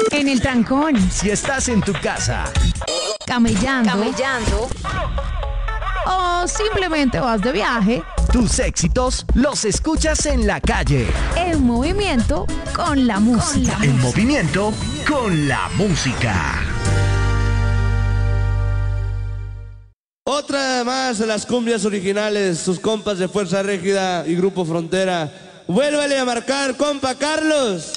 En el trancón. Si estás en tu casa. Camellando. O simplemente vas de viaje. Tus éxitos los escuchas en la calle. En movimiento con la música. En movimiento con la música. Otra más de las cumbias originales, sus compas de Fuerza Régida y Grupo Frontera. Vuélvale a marcar, compa Carlos.